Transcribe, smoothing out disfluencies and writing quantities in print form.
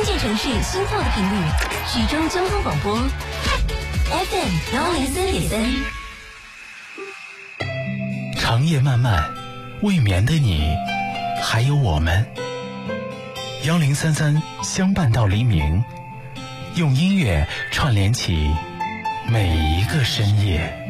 新建城市新造的频率，徐州交通广播 FM103.3。 长夜漫漫，未眠的你，还有我们。1033相伴到黎明，用音乐串联起每一个深夜。